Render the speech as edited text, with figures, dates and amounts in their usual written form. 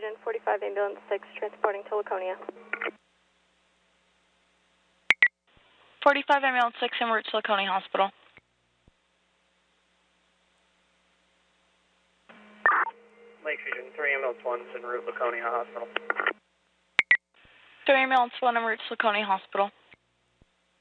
Fusion 45 Ambulance 6 transporting to Laconia. 45 Ambulance 6 en route to Laconia Hospital. Lake Fusion 3 Ambulance 1 en route Laconia Hospital. 3 Ambulance 1 en route to Laconia Hospital.